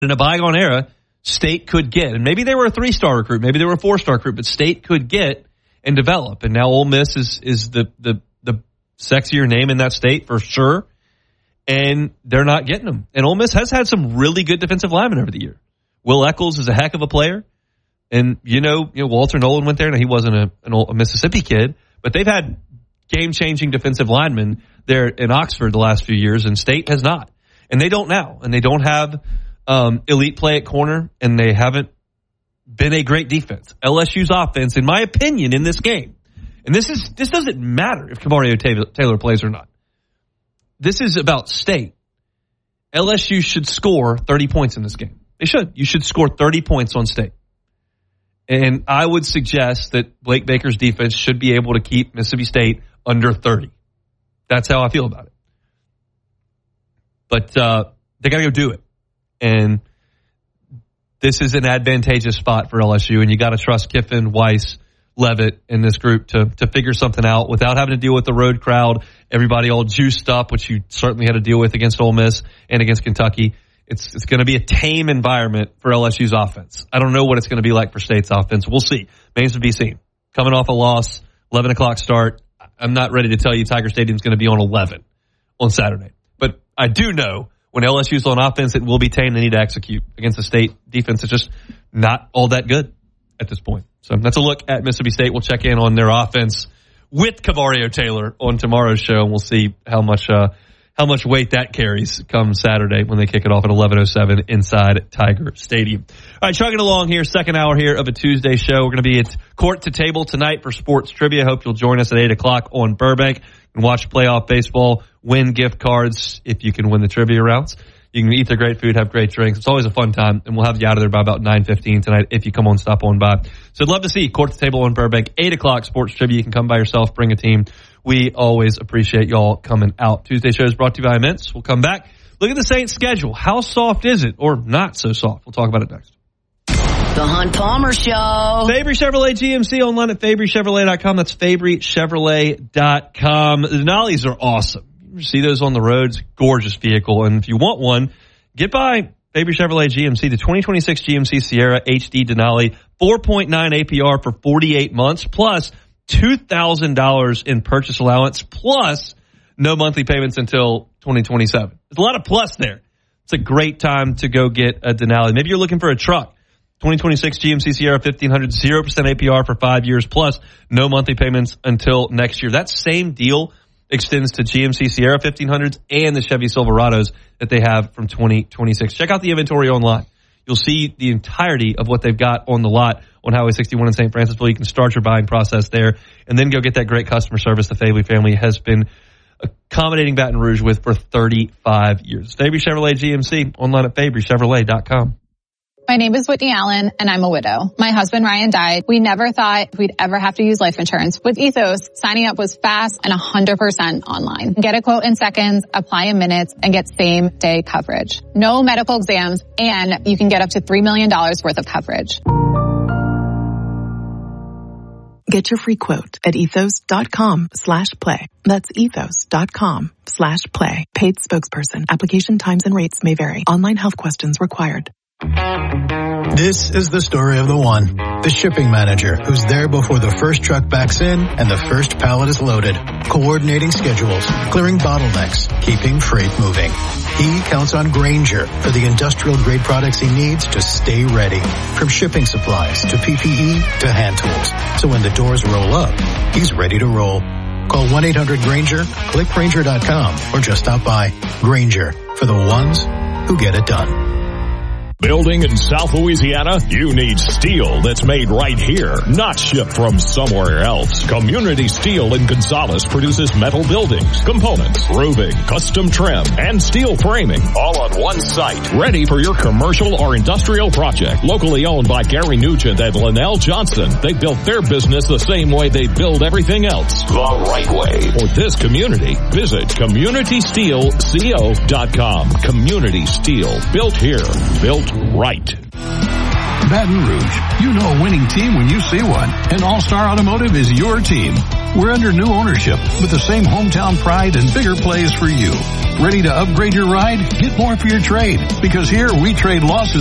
In a bygone era, State could get, and maybe they were a 3-star recruit, maybe they were a 4-star recruit, but State could get and develop. And now Ole Miss is the sexier name in that state for sure, and they're not getting them. And Ole Miss has had some really good defensive linemen over the year. Will Eccles is a heck of a player, and you know Walter Nolan went there. Now he wasn't a Mississippi kid, but they've had game-changing defensive linemen there in Oxford the last few years, and State has not, and they don't now, and they don't have elite play at corner, and they haven't been a great defense. LSU's offense, in my opinion, in this game, and this doesn't matter if Kamario Taylor plays or not. This is about State. LSU should score 30 points in this game. They should. You should score 30 points on State. And I would suggest that Blake Baker's defense should be able to keep Mississippi State under 30. That's how I feel about it. But they got to go do it. And this is an advantageous spot for LSU, and you got to trust Kiffin, Weiss, Levitt, and this group to figure something out without having to deal with the road crowd, everybody all juiced up, which you certainly had to deal with against Ole Miss and against Kentucky. It's going to be a tame environment for LSU's offense. I don't know what it's going to be like for State's offense. We'll see. Remains to be seen. Coming off a loss, 11 o'clock start. I'm not ready to tell you Tiger Stadium's going to be on 11 on Saturday. But I do know when LSU's on offense, it will be tame. They need to execute against the State defense. It's just not all that good at this point. So that's a look at Mississippi State. We'll check in on their offense with Kamario Taylor on tomorrow's show, and we'll see how much weight that carries come Saturday when they kick it off at 11:07 inside Tiger Stadium. All right, chugging along here, second hour here of a Tuesday show. We're going to be at Court to Table tonight for sports trivia. Hope you'll join us at 8 o'clock on Burbank and watch playoff baseball, win gift cards if you can win the trivia rounds. You can eat the great food, have great drinks. It's always a fun time, and we'll have you out of there by about 9:15 tonight if you come on, stop on by. So I'd love to see you. Court to Table on Burbank, 8 o'clock sports trivia. You can come by yourself, bring a team. We always appreciate y'all coming out. Tuesday show is brought to you by Immense. We'll come back. Look at the Saints' schedule. How soft is it, or not so soft? We'll talk about it next. The Hunt Palmer Show. Fabry Chevrolet GMC online at FabryChevrolet.com. That's FabryChevrolet.com. The Denali's are awesome. You see those on the roads. Gorgeous vehicle. And if you want one, get by Fabry Chevrolet GMC, the 2026 GMC Sierra HD Denali, 4.9 APR for 48 months, plus $2,000 in purchase allowance, plus no monthly payments until 2027. There's a lot of plus there. It's a great time to go get a Denali. Maybe you're looking for a truck. 2026 GMC Sierra 1500, 0% APR for 5 years, plus no monthly payments until next year. That same deal extends to GMC Sierra 1500s and the Chevy Silverados that they have from 2026. Check out the inventory online. You'll see the entirety of what they've got on the lot on Highway 61 in St. Francisville. You can start your buying process there and then go get that great customer service the Fabry family has been accommodating Baton Rouge with for 35 years. Fabry Chevrolet GMC online at FabryChevrolet.com. My name is Whitney Allen, and I'm a widow. My husband, Ryan, died. We never thought we'd ever have to use life insurance. With Ethos, signing up was fast and 100% online. Get a quote in seconds, apply in minutes, and get same-day coverage. No medical exams, and you can get up to $3 million worth of coverage. Get your free quote at ethos.com/play. That's ethos.com/play. Paid spokesperson. Application times and rates may vary. Online health questions required. This is the story of the one, the shipping manager who's there before the first truck backs in and the first pallet is loaded, coordinating schedules, clearing bottlenecks, keeping freight moving. He counts on Grainger for the industrial grade products he needs to stay ready, from shipping supplies to PPE to hand tools. So when the doors roll up, he's ready to roll. Call 1-800-GRAINGER, click Grainger.com, or just stop by. Grainger, for the ones who get it done. Building in South Louisiana? You need steel that's made right here, not shipped from somewhere else. Community Steel in Gonzales produces metal buildings, components, roofing, custom trim, and steel framing, all on one site. Ready for your commercial or industrial project. Locally owned by Gary Nugent and Linnell Johnson. They built their business the same way they build everything else. The right way. For this community, visit CommunitySteelCO.com. Community Steel. Built here. Built right. Baton Rouge, you know a winning team when you see one, and All-Star Automotive is your team. We're under new ownership with the same hometown pride and bigger plays for you. Ready to upgrade your ride? Get more for your trade, because here we trade losses